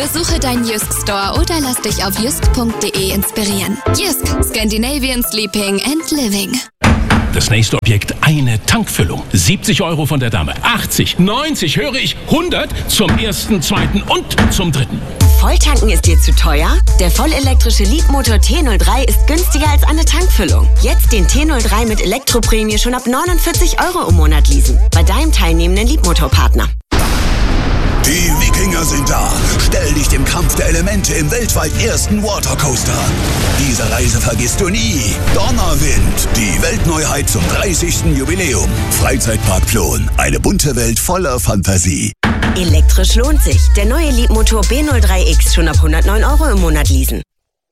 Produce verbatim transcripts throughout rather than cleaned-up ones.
Besuche deinen Jysk Store oder lass dich auf jysk punkt de inspirieren. Jysk, Scandinavian Sleeping and Living. Das nächste Objekt, eine Tankfüllung. siebzig Euro von der Dame. achtzig, neunzig, höre ich, hundert zum ersten, zweiten und zum dritten. Volltanken ist dir zu teuer? Der vollelektrische Leapmotor T null drei ist günstiger als eine Tankfüllung. Jetzt den T null drei mit Elektroprämie schon ab neunundvierzig Euro im Monat leasen. Bei deinem teilnehmenden Leapmotor-Partner. Die Wikinger sind da. Stell dich dem Kampf der Elemente im weltweit ersten Watercoaster an. Diese Reise vergisst du nie. Donnerwind, die Weltneuheit zum dreißigsten Jubiläum. Freizeitpark Plon, eine bunte Welt voller Fantasie. Elektrisch lohnt sich. Der neue Leapmotor B null drei X schon ab hundertneun Euro im Monat leasen.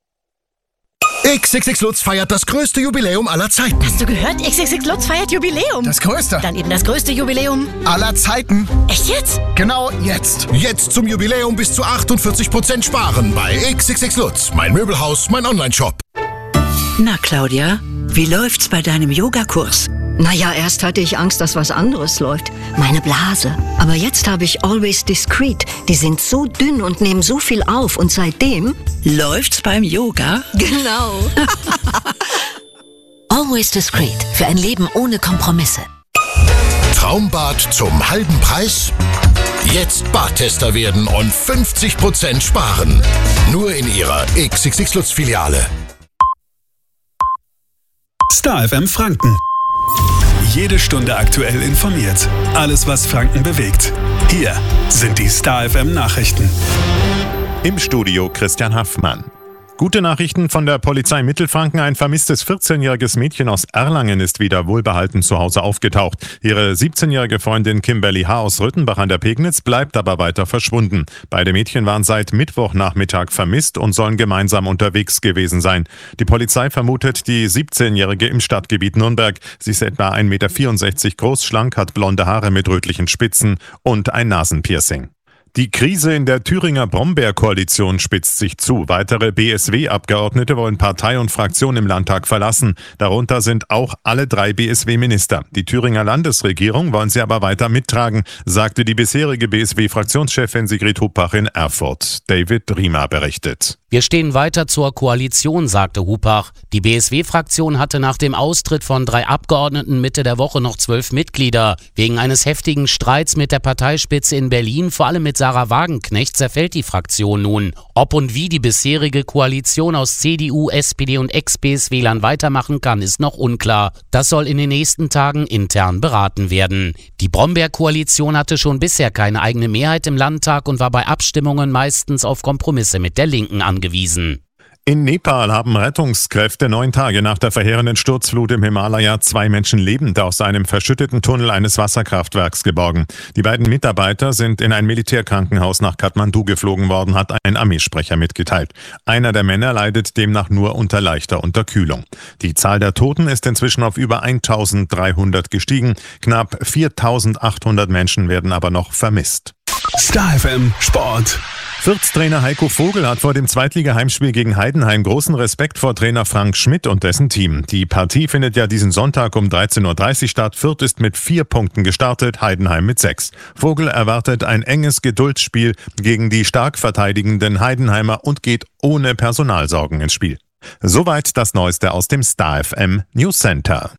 X X X Lutz feiert das größte Jubiläum aller Zeiten. Hast du gehört? X X X Lutz feiert Jubiläum. Das größte. Dann eben das größte Jubiläum aller Zeiten. Echt jetzt? Genau jetzt. Jetzt zum Jubiläum bis zu achtundvierzig Prozent sparen bei X X X Lutz. Mein Möbelhaus, mein Online-Shop. Na, Claudia, wie läuft's bei deinem Yogakurs? Naja, erst hatte ich Angst, dass was anderes läuft. Meine Blase. Aber jetzt habe ich Always Discreet. Die sind so dünn und nehmen so viel auf. Und seitdem... Läuft's beim Yoga? Genau. Always Discreet. Für ein Leben ohne Kompromisse. Traumbad zum halben Preis? Jetzt Badtester werden und fünfzig Prozent sparen. Nur in Ihrer X X X Lutz Filiale. Star F M Franken. Jede Stunde aktuell informiert. Alles, was Franken bewegt. Hier sind die Star F M Nachrichten. Im Studio Christian Haffmann. Gute Nachrichten von der Polizei Mittelfranken. Ein vermisstes vierzehnjähriges Mädchen aus Erlangen ist wieder wohlbehalten zu Hause aufgetaucht. Ihre siebzehnjährige Freundin Kimberly H. aus Rüttenbach an der Pegnitz bleibt aber weiter verschwunden. Beide Mädchen waren seit Mittwochnachmittag vermisst und sollen gemeinsam unterwegs gewesen sein. Die Polizei vermutet die siebzehnjährige im Stadtgebiet Nürnberg. Sie ist etwa ein Meter vierundsechzig groß, schlank, hat blonde Haare mit rötlichen Spitzen und ein Nasenpiercing. Die Krise in der Thüringer Brombeerkoalition spitzt sich zu. Weitere B S W-Abgeordnete wollen Partei und Fraktion im Landtag verlassen. Darunter sind auch alle drei B S W-Minister. Die Thüringer Landesregierung wollen sie aber weiter mittragen, sagte die bisherige B S W-Fraktionschefin Sigrid Hupach in Erfurt. David Riemer berichtet. Wir stehen weiter zur Koalition, sagte Hupach. Die B S W-Fraktion hatte nach dem Austritt von drei Abgeordneten Mitte der Woche noch zwölf Mitglieder. Wegen eines heftigen Streits mit der Parteispitze in Berlin, vor allem mit Sarah Wagenknecht, zerfällt die Fraktion nun. Ob und wie die bisherige Koalition aus C D U, S P D und Ex-B S W-Lern weitermachen kann, ist noch unklar. Das soll in den nächsten Tagen intern beraten werden. Die Brombeerkoalition hatte schon bisher keine eigene Mehrheit im Landtag und war bei Abstimmungen meistens auf Kompromisse mit der Linken angewiesen. In Nepal haben Rettungskräfte neun Tage nach der verheerenden Sturzflut im Himalaya zwei Menschen lebend aus einem verschütteten Tunnel eines Wasserkraftwerks geborgen. Die beiden Mitarbeiter sind in ein Militärkrankenhaus nach Kathmandu geflogen worden, hat ein Armeesprecher mitgeteilt. Einer der Männer leidet demnach nur unter leichter Unterkühlung. Die Zahl der Toten ist inzwischen auf über eintausenddreihundert gestiegen. Knapp viertausendachthundert Menschen werden aber noch vermisst. Star F M Sport. Fürth-Trainer Heiko Vogel hat vor dem Zweitliga-Heimspiel gegen Heidenheim großen Respekt vor Trainer Frank Schmidt und dessen Team. Die Partie findet ja diesen Sonntag um dreizehn Uhr dreißig statt. Fürth ist mit vier Punkten gestartet, Heidenheim mit sechs. Vogel erwartet ein enges Geduldsspiel gegen die stark verteidigenden Heidenheimer und geht ohne Personalsorgen ins Spiel. Soweit das Neueste aus dem Star F M News Center.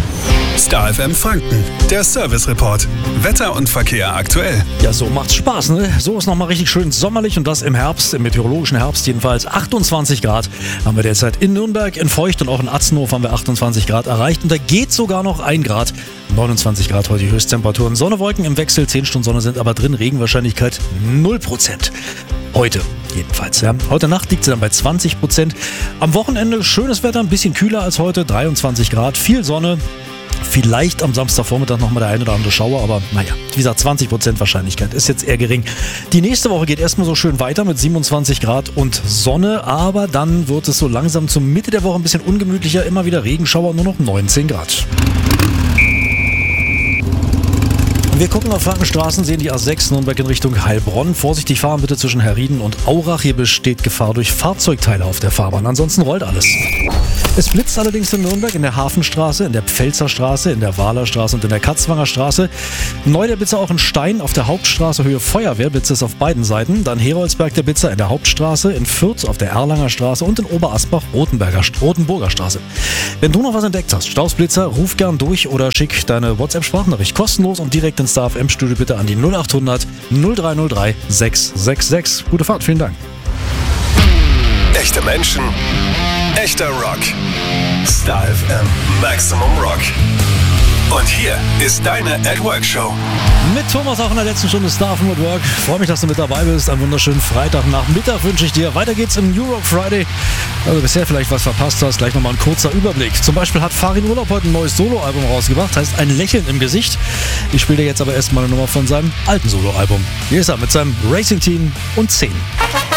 Star F M Franken, der Service Report. Wetter und Verkehr aktuell. Ja, so macht's Spaß, ne? So ist nochmal richtig schön sommerlich und das im Herbst, im meteorologischen Herbst jedenfalls. achtundzwanzig Grad haben wir derzeit in Nürnberg, in Feucht und auch in Atzenhof haben wir achtundzwanzig Grad erreicht. Und da geht sogar noch ein Grad. neunundzwanzig Grad heute die Höchsttemperaturen. Sonne, Wolken im Wechsel, zehn Stunden Sonne sind aber drin. Regenwahrscheinlichkeit null Prozent. Heute jedenfalls. Ja. Heute Nacht liegt sie dann bei zwanzig Prozent. Am Wochenende schönes Wetter, ein bisschen kühler als heute, dreiundzwanzig Grad, viel Sonne. Vielleicht am Samstagvormittag nochmal der ein oder andere Schauer, aber naja, wie gesagt, zwanzig Prozent Wahrscheinlichkeit ist jetzt eher gering. Die nächste Woche geht erstmal so schön weiter mit siebenundzwanzig Grad und Sonne, aber dann wird es so langsam zur Mitte der Woche ein bisschen ungemütlicher, immer wieder Regenschauer, nur noch neunzehn Grad. Wir gucken auf Frankenstraßen, sehen die A sechs Nürnberg in Richtung Heilbronn. Vorsichtig fahren bitte zwischen Herrieden und Aurach. Hier besteht Gefahr durch Fahrzeugteile auf der Fahrbahn. Ansonsten rollt alles. Es blitzt allerdings in Nürnberg in der Hafenstraße, in der Pfälzer Straße, in der Wahlerstraße und in der Katzwanger Straße. Neu der Blitzer auch in Stein auf der Hauptstraße Höhe Feuerwehr. Blitzt es auf beiden Seiten. Dann Heroldsberg der Blitzer in der Hauptstraße, in Fürth auf der Erlanger Straße und in Oberasbach Rotenberger, Rotenburger Straße. Wenn du noch was entdeckt hast, Stausblitzer, ruf gern durch oder schick deine WhatsApp-Sprachnachricht kostenlos und direkt ins Star F M-Studio bitte an die null acht hundert null drei null drei sechs sechs sechs. Gute Fahrt, vielen Dank. Echte Menschen, echter Rock. Star F M Maximum Rock. Und hier ist deine At Work Show. Mit Thomas auch in der letzten Stunde Star F M at Work. Freue mich, dass du mit dabei bist. Einen wunderschönen Freitagnachmittag wünsche ich dir. Weiter geht's im New Rock Friday. Also bisher vielleicht was verpasst hast, gleich nochmal ein kurzer Überblick. Zum Beispiel hat Farin Urlaub heute ein neues Soloalbum rausgebracht, heißt Ein Lächeln im Gesicht. Ich spiele dir jetzt aber erstmal eine Nummer von seinem alten Soloalbum. Hier ist er mit seinem Racing Team und zehn.